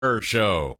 Show.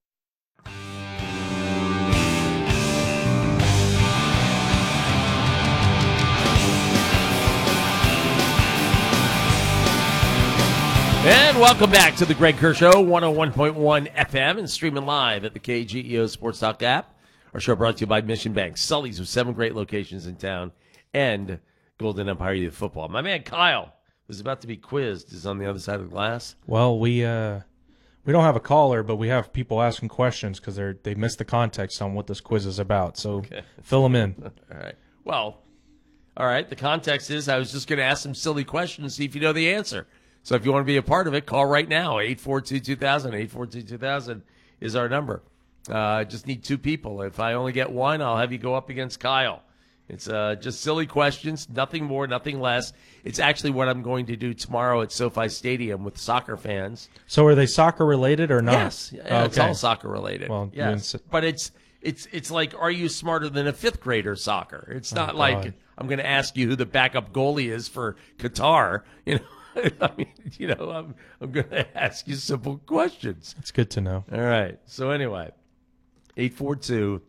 And welcome back to the Greg Kerr Show, 101.1 FM, and streaming live at the KGEO Sports Talk app. Our show brought to you by Mission Bank, Sully's with 7 great locations in town, and Golden Empire Youth Football. My man Kyle was about to be quizzed. Is on the other side of the glass. Well, we don't have a caller, but we have people asking questions because they missed the context on what this quiz is about. So Fill them in. All right. Well, all right. The context is I was just going to ask some silly questions and see if you know the answer. So if you want to be a part of it, call right now. 842-2000. 842-2000 is our number. I just need 2 people. If I only get 1, I'll have you go up against Kyle. It's just silly questions, nothing more, nothing less. It's actually what I'm going to do tomorrow at SoFi Stadium with soccer fans. So are they soccer related or not? Yes, yeah, it's all soccer related. Well, yes, but it's like, are you smarter than a 5th grader soccer? It's not like I'm going to ask you who the backup goalie is for Qatar. You know, I mean, you know, I'm going to ask you simple questions. It's good to know. All right. So anyway, 842-2000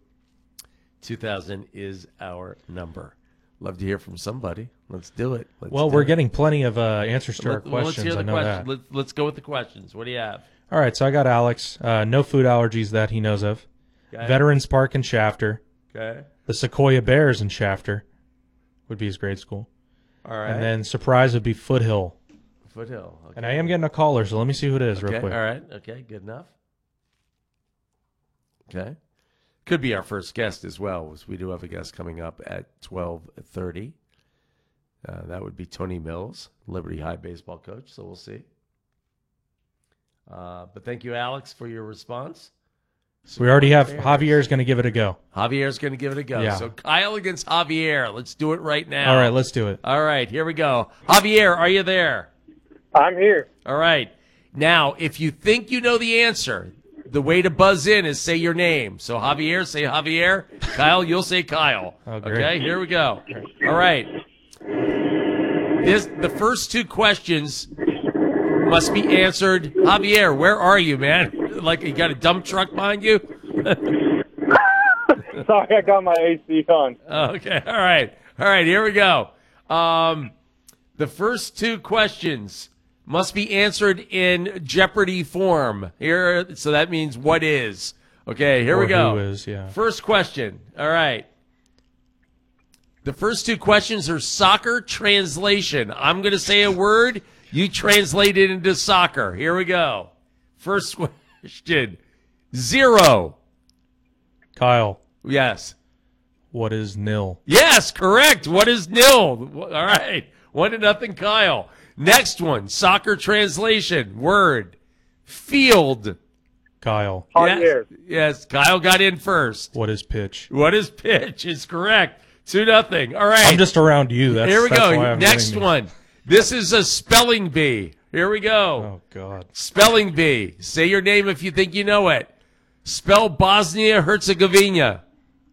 is our number. Love to hear from somebody. Let's do it. We're getting plenty of answers to our questions. Let's hear the I know question. that. Let's go with the questions. What do you have? All right, so I got Alex. No food allergies that he knows of. Okay. Veterans Park in Shafter. Okay. The Sequoia Bears in Shafter would be his grade school. All right. And then surprise would be Foothill. Foothill. Okay. And I am getting a caller, so let me see who it is real quick. All right. Okay, good enough. Okay. Could be our first guest as well, as we do have a guest coming up at 12:30. That would be Tony Mills, Liberty High baseball coach, so we'll see. But thank you, Alex, for your response. We already have Javier's going to give it a go. Javier's going to give it a go. Yeah. So Kyle against Javier. Let's do it right now. All right, let's do it. All right, here we go. Javier, are you there? I'm here. All right. Now, if you think you know the answer, the way to buzz in is say your name. So Javier, say Javier. Kyle, you'll say Kyle. Oh, great. Okay, here we go. All right. The first 2 questions must be answered. Javier, where are you, man? Like you got a dump truck behind you? Sorry, I got my AC on. Okay, all right. All right, here we go. The first 2 questions must be answered in Jeopardy form. Here, so that means what is. Okay, here we go. Who is, yeah. First question. All right. The first 2 questions are soccer translation. I'm going to say a word. You translate it into soccer. Here we go. First question. 0. Kyle, Yes. what is nil? Yes, correct. What is nil? All right. 1-0, Kyle. Next one, soccer translation. Word. Field. Kyle, Javier. Yes, Kyle got in first. what is pitch? What is pitch? Is correct. 2-0. All right. I'm just around you. Here we that's why go. I'm Next getting one. This is a spelling bee. Here we go. Oh, God. Spelling bee. Say your name if you think you know it. Spell Bosnia-Herzegovina.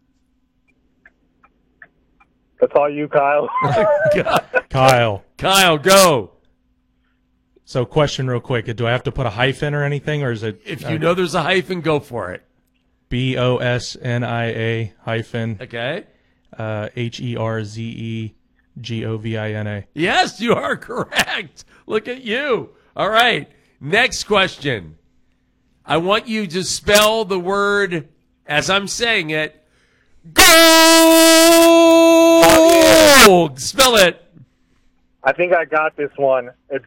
That's all you, Kyle. Kyle. Kyle, go. So question real quick. Do I have to put a hyphen or anything, or is it If you know there's a hyphen, go for it. Bosnia hyphen Okay? Herzegovina? Yes, you are correct. Look at you. All right. Next question. I want you to spell the word as I'm saying it. Go! Spell it. I think I got this one. It's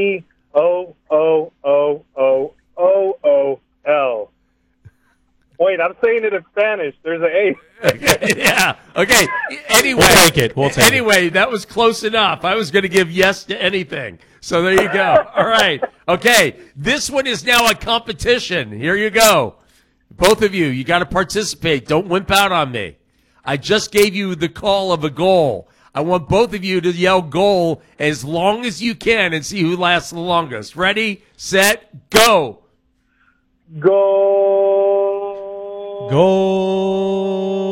Gooool. Wait, I'm saying it in Spanish. There's an A. Okay, yeah. Okay. Anyway. We'll take it. Anyway, that was close enough. I was going to give yes to anything. So there you go. All right. Okay. This one is now a competition. Here you go. Both of you, you got to participate. Don't wimp out on me. I just gave you the call of a goal. I want both of you to yell goal as long as you can and see who lasts the longest. Ready, set, go. Goal. Goal.